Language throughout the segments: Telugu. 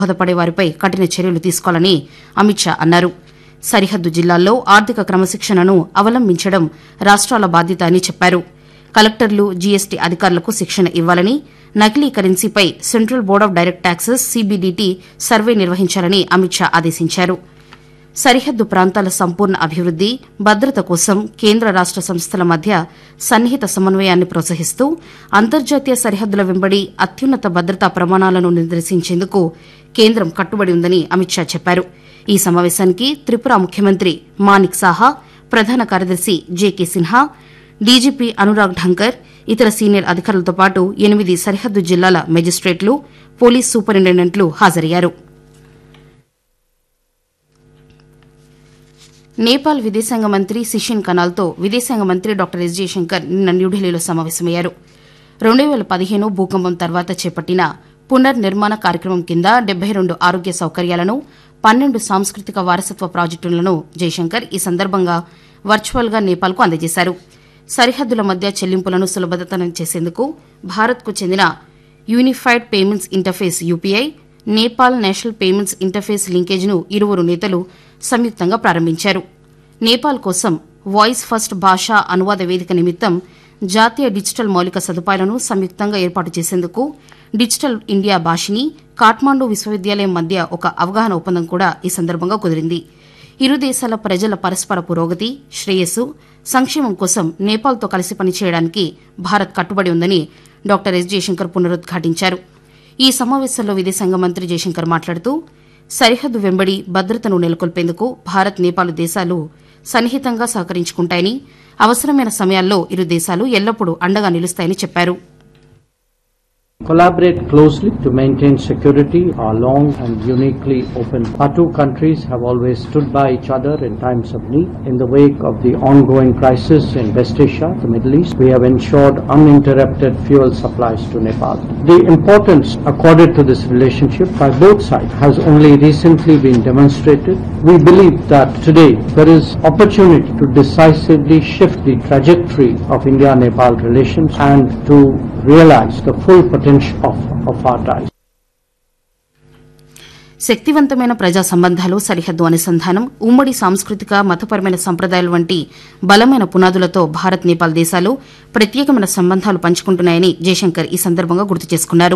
దోహదపడే వారిపై కఠిన చర్యలు తీసుకోవాలని అమిత్ షా అన్నారు. సరిహద్దు జిల్లాల్లో ఆర్థిక క్రమశిక్షణను అవలంబించడం రాష్ట్రాల బాధ్యత అని చెప్పారు. కలెక్టర్లు, జీఎస్టీ అధికారులకు శిక్షణ ఇవ్వాలని, నకిలీ కరెన్సీపై central board of direct taxes CBDT survey నిర్వహించాలని అమిత్ షా ఆదేశించారు. సరిహద్దు ప్రాంతాల సంపూర్ణ అభివృద్ది, భద్రత కోసం కేంద్ర రాష్ట సంస్థల మధ్య సన్నిహిత సమన్వయాన్ని ప్రోత్సహిస్తూ అంతర్జాతీయ సరిహద్దుల వెంబడి అత్యున్నత భద్రతా ప్రమాణాలను నిర్దేశించేందుకు కేంద్రం కట్టుబడి ఉందని అమిత్ షా చెప్పారు. ఈ సమావేశానికి త్రిపుర ముఖ్యమంత్రి మానిక్ సాహా, ప్రధాన కార్యదర్శి జేకే సిన్హా, డీజీపీ అనురాగ్ ఢంకర్, ఇతర సీనియర్ అధికారులతో పాటు 8 సరిహద్దు జిల్లాల మెజిస్టేట్లు, పోలీస్ సూపరింటెండెంట్లు హాజరయ్యారు. నేపాల్ విదేశాంగ మంత్రి సిషిన్ కనాల్తో విదేశాంగ మంత్రి డాక్టర్ ఎస్ జయశంకర్ నిన్న న్యూఢిల్లీలో సమావేశమయ్యారు. 2015 భూకంపం తర్వాత చేపట్టిన పునర్నిర్మాణ కార్యక్రమం కింద 72 ఆరోగ్య సౌకర్యాలను, 12 సాంస్కృతిక వారసత్వ ప్రాజెక్టులను జయశంకర్ ఈ సందర్భంగా వర్చువల్గా నేపాల్కు అందజేశారు. సరిహద్దుల మధ్య చెల్లింపులను సులభతరం చేసేందుకు భారత్కు చెందిన unified payments interface UPI, Nepal national payments interface లింకేజ్ను ఇరువురు నేతలు సంయుక్తంగా ప్రారంభించారు. నేపాల్ కోసం వాయిస్ ఫస్ట్ భాషా అనువాద వేదిక నిమిత్తం జాతీయ డిజిటల్ మౌలిక సదుపాయాలను సంయుక్తంగా ఏర్పాటు చేసేందుకు డిజిటల్ ఇండియా భాషిని, కాఠ్మాండు విశ్వవిద్యాలయం మధ్య ఒక అవగాహన ఒప్పందం కూడా ఈ సందర్భంగా కుదిరింది. ఇరు దేశాల ప్రజల పరస్పర పురోగతి, శ్రేయస్సు, సంక్షేమం కోసం నేపాల్తో కలిసి పనిచేయడానికి భారత్ కట్టుబడి ఉందని డాక్టర్ ఎస్ జయశంకర్ పునరుద్ఘాటించారు. ఈ సమావేశంలో విదేశాంగ మంత్రి జయశంకర్ మాట్లాడుతూ సరిహద్దు వెంబడి భద్రతను నెలకొల్పేందుకు భారత్, నేపాల్ దేశాలు సన్నిహితంగా సహకరించుకుంటాయని, అవసరమైన సమయాల్లో ఇరు దేశాలు ఎల్లప్పుడూ అండగా నిలుస్తాయని చెప్పారు. Collaborate closely to maintain security. Our long and uniquely open. Our two countries have always stood by each other in times of need. In the wake of the ongoing crisis in West Asia, the Middle East, we have ensured uninterrupted fuel supplies to Nepal. The importance accorded to this relationship by both sides has only recently been demonstrated. We believe that today there is opportunity to decisively shift the trajectory of India-Nepal relations and to realize the full potential of our ties. శక్తివంతమైన ప్రజా సంబంధాలు, సరిహద్దు అనుసంధానం, ఉమ్మడి సాంస్కృతిక, మతపరమైన సంప్రదాయాలు వంటి బలమైన పునాదులతో భారత్, నేపాల్ దేశాలు ప్రత్యేకమైన సంబంధాలు పంచుకుంటున్నాయని జయశంకర్ ఈ సందర్భంగా గుర్తు చేసుకున్నారు.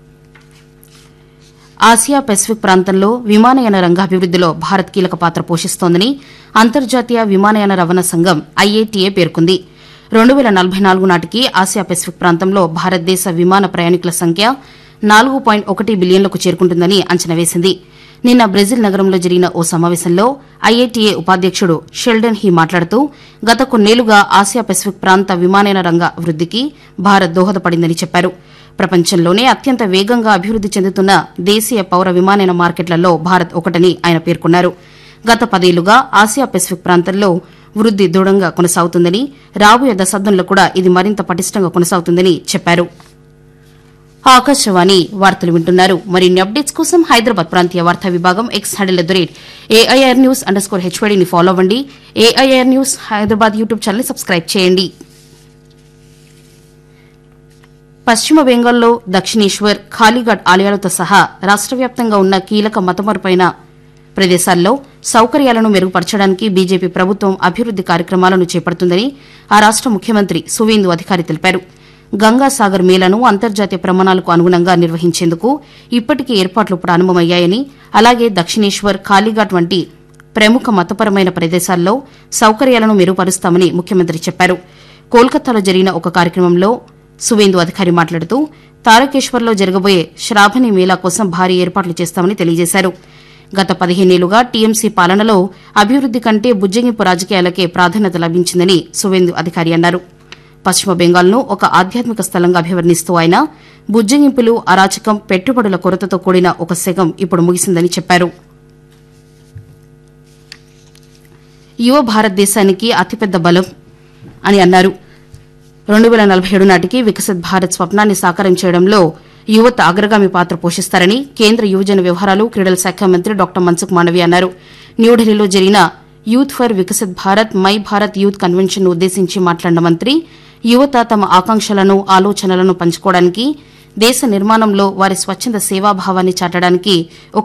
ఆసియా పెసిఫిక్ ప్రాంతంలో విమానయాన రంగాభివృద్దిలో భారత్ కీలక పాత్ర పోషిస్తోందని అంతర్జాతీయ విమానయాన రవాణా సంఘం ఐఏటీఏ పేర్కొంది. 2044 నాటికి ఆసియా పెసిఫిక్ ప్రాంతంలో భారతదేశ విమాన ప్రయాణికుల సంఖ్య 4.1 బిలియన్లకు చేరుకుంటుందని అంచనా వేసింది. నిన్న బ్రెజిల్ నగరంలో జరిగిన ఓ సమావేశంలో ఐఏటీఏ ఉపాధ్యకుడు షెల్డన్ హీ మాట్లాడుతూ గత కొన్నేళ్లుగా ఆసియా పెసిఫిక్ ప్రాంత విమానయాన రంగ వృద్దికి భారత్ దోహదపడిందని చెప్పారు. ప్రపంచంలోనే అత్యంత వేగంగా అభివృద్ది చెందుతున్న దేశీయ పౌర విమానయాన మార్కెట్లలో భారత్ ఒకటని ఆయన పేర్కొన్నారు. గత 10 ఏళ్లుగా ఆసియా పెసిఫిక్ ప్రాంతంలో వృద్ది దృఢంగా కొనసాగుతుందని, రాబోయే దశాబ్దంలో కూడా ఇది మరింత పటిష్టంగా కొనసాగుతుందని చెప్పారు. ఆకాశవాణి వార్తలు వింటున్నారు. మరిన్ని అప్డేట్స్ కోసం హైదరాబాద్ ప్రాంతీయ వార్తా విభాగం ఎక్స్ హ్యాండిల్ @AIR_News_HYD ని ఫాలో అవ్వండి. AIR news Hyderabad YouTube channel subscribe చేయండి. పశ్చిమ బెంగాల్లో దక్షిణేశ్వర్, ఖాళీఘాట్ ఆలయాలతో సహా రాష్ట వ్యాప్తంగా ఉన్న కీలక మతమరుపైన ప్రదేశాల్లో సౌకర్యాలను మెరుగుపరచడానికి బీజేపీ ప్రభుత్వం అభివృద్ది కార్యక్రమాలను చేపడుతుందని ఆ రాష్ట ముఖ్యమంత్రి సువేందు అధికారి తెలిపారు. గంగాసాగర్ మేళను అంతర్జాతీయ ప్రమాణాలకు అనుగుణంగా నిర్వహించేందుకు ఇప్పటికే ఏర్పాట్లు ప్రారంభమయ్యాయని, అలాగే దక్షిణేశ్వర్, ఖాళీఘాట్ వంటి ప్రముఖ మతపరమైన ప్రదేశాల్లో సౌకర్యాలను మెరుగుపరుస్తామని ముఖ్యమంత్రి చెప్పారు. కోల్కతాలో జరిగిన ఒక కార్యక్రమంలో సువేందు అధికారి మాట్లాడుతూ తారకేశ్వర్లో జరగబోయే శ్రావణి మేళా కోసం భారీ ఏర్పాట్లు చేస్తామని తెలియజేశారు. గత 15 ఏళ్లుగా టీఎంసీ పాలనలో అభివృద్ది కంటే బుజ్జగింపు రాజకీయాలకే ప్రాధాన్యత లభించిందని సువేందు అధికారి అన్నారు. పశ్చిమ బెంగాల్ను ఒక ఆధ్యాత్మిక స్థలంగా అభివర్ణిస్తూ ఆయన బుజ్జగింపులు, అరాచకం, పెట్టుబడుల కొరతతో కూడిన ఒక శకం ఇప్పుడు ముగిసిందని చెప్పారు. యువ భారతదేశానికి అతిపెద్ద బలం అని అన్నారు. 2047 నాటికి వికసిత్ భారత్ స్వప్నాన్ని సాకారం చేయడంలో యువత అగ్రగామి పాత్ర పోషిస్తారని కేంద్ర యువజన వ్యవహారాలు, క్రీడల శాఖ మంత్రి డాక్టర్ మన్సుఖ్ మాండవీయ అన్నారు. న్యూఢిల్లీలో జరిగిన youth for Viksit Bharat, my Bharat youth convention ను ఉద్దేశించి మాట్లాడిన మంత్రి యువత తమ ఆకాంక్షలను, ఆలోచనలను పంచుకోవడానికి దేశ నిర్మాణంలో వారి స్వచ్ఛంద సేవాభావాన్ని చాటడానికి